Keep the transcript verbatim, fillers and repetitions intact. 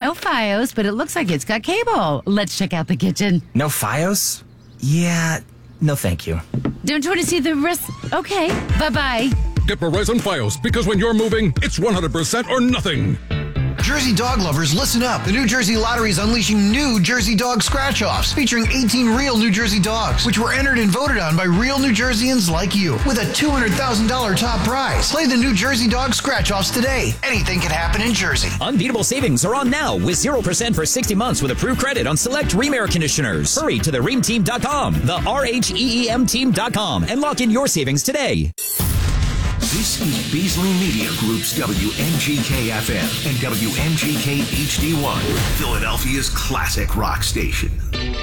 no Fios, but it looks like it's got cable. Let's check out the kitchen. No Fios? Yeah, no thank you. Don't you want to see the rest? Okay, bye-bye. Get Verizon Fios, because when you're moving, it's one hundred percent or nothing. Jersey dog lovers, listen up. The New Jersey Lottery is unleashing new Jersey Dog Scratch-Offs featuring eighteen real New Jersey dogs, which were entered and voted on by real New Jerseyans like you, with a two hundred thousand dollars top prize. Play the New Jersey Dog Scratch-Offs today. Anything can happen in Jersey. Unbeatable savings are on now with zero percent for sixty months with approved credit on select Rheem air conditioners. Hurry to the rheem team dot com, the R H E E M team dot com, and lock in your savings today. This is Beasley Media Group's W M G K F M and W M G K H D one, Philadelphia's classic rock station.